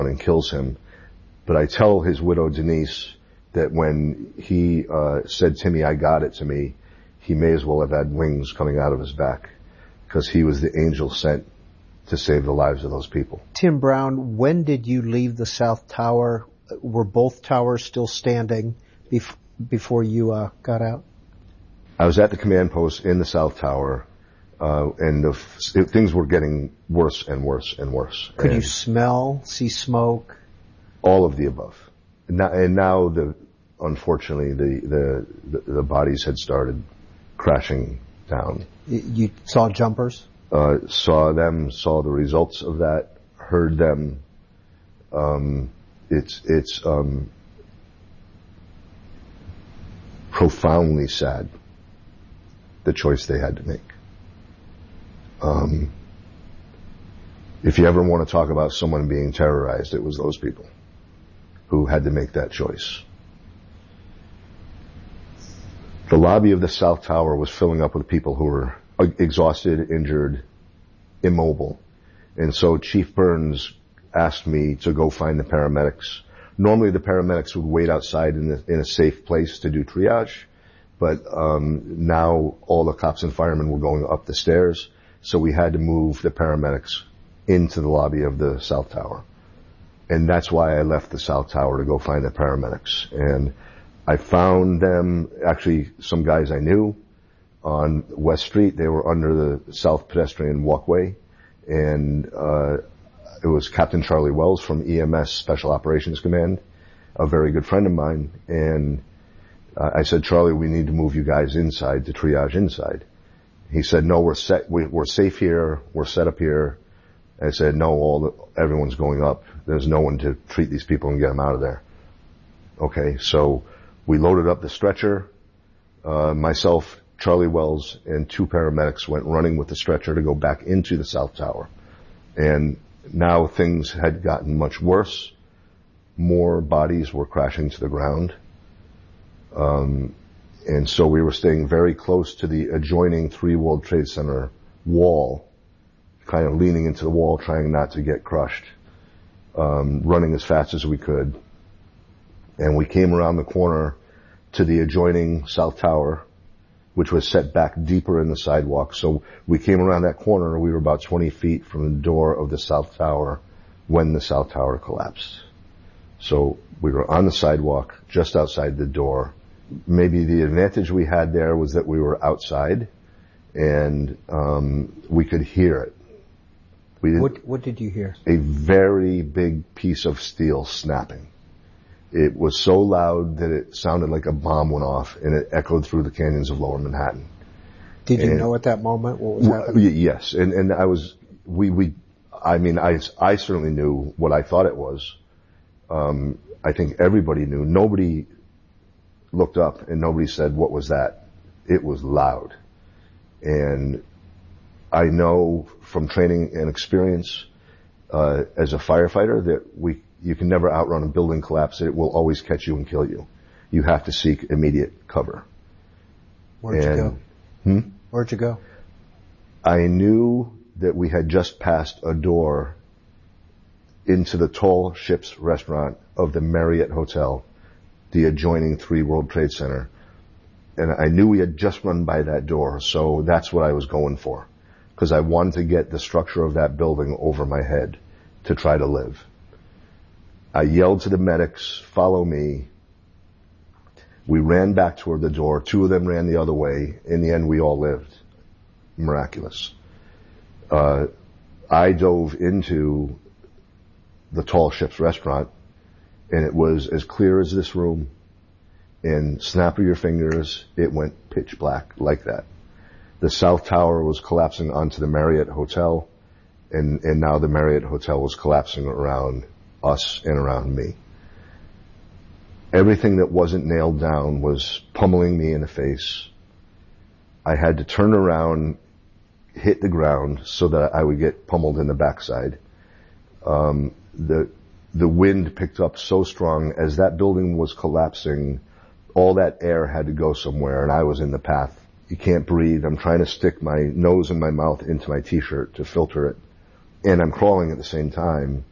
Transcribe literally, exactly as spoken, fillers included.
and kills him. But I tell his widow, Denise, that when he uh, said, Timmy, I got it to me, he may as well have had wings coming out of his back, because he was the angel sent to save the lives of those people. Tim Brown, when did you leave the South Tower? Were both towers still standing bef- before you uh, got out? I was at the command post in the South Tower, uh, and the f- it, things were getting worse and worse and worse. Could and you smell, see smoke? All of the above. And now, and now the, unfortunately, the, the, the, the bodies had started crashing down. You saw jumpers? Uh, saw them, saw the results of that, heard them. Um, it's, it's, um, profoundly sad, the choice they had to make. Um, if you ever want to talk about someone being terrorized, it was those people who had to make that choice. The lobby of the South Tower was filling up with people who were exhausted, injured, immobile. And so Chief Burns asked me to go find the paramedics. Normally the paramedics would wait outside in, the, in a safe place to do triage, but um, now all the cops and firemen were going up the stairs, so we had to move the paramedics into the lobby of the South Tower. And that's why I left the South Tower to go find the paramedics. And I found them, actually some guys I knew, on West Street. They were under the South Pedestrian Walkway, and uh it was Captain Charlie Wells from E M S Special Operations Command, a very good friend of mine. And uh, I said, Charlie, we need to move you guys inside to triage inside. He said, no, we're set, we, we're safe here, we're set up here. I said, no, all the, everyone's going up. There's no one to treat these people and get them out of there. Okay, so we loaded up the stretcher. Uh, myself, Charlie Wells, and two paramedics went running with the stretcher to go back into the South Tower. And now things had gotten much worse. More bodies were crashing to the ground. Um, and so we were staying very close to the adjoining three World Trade Center wall, kind of leaning into the wall, trying not to get crushed, um, running as fast as we could. And we came around the corner to the adjoining South Tower, which was set back deeper in the sidewalk. So we came around that corner, we were about twenty feet from the door of the South Tower when the South Tower collapsed. So we were on the sidewalk, just outside the door. Maybe the advantage we had there was that we were outside, and um we could hear it. We did what, what did you hear? A very big piece of steel snapping. It was so loud that it sounded like a bomb went off, and it echoed through the canyons of Lower Manhattan. Did you and, know at that moment what was happening? Yes, and and I was we we I mean I I certainly knew what I thought it was. Um, I think everybody knew. Nobody looked up, and nobody said, "What was that?" It was loud, and I know from training and experience uh, as a firefighter that we. You can never outrun a building collapse. It will always catch you and kill you. You have to seek immediate cover. Where'd and, you go? Hmm? Where'd you go? I knew that we had just passed a door into the Tall Ships restaurant of the Marriott Hotel, the adjoining three World Trade Center. And I knew we had just run by that door, so that's what I was going for. Because I wanted to get the structure of that building over my head to try to live. I yelled to the medics, follow me. We ran back toward the door. Two of them ran the other way. In the end, we all lived. Miraculous. Uh, I dove into the Tall Ships restaurant, and it was as clear as this room. And snap of your fingers, it went pitch black like that. The South Tower was collapsing onto the Marriott Hotel, and, and now the Marriott Hotel was collapsing around us and around me. Everything that wasn't nailed down was pummeling me in the face. I had to turn around, hit the ground so that I would get pummeled in the backside. Um, the, the wind picked up so strong as that building was collapsing, all that air had to go somewhere, and I was in the path. You can't breathe. I'm trying to stick my nose and my mouth into my t-shirt to filter it. And I'm crawling at the same time.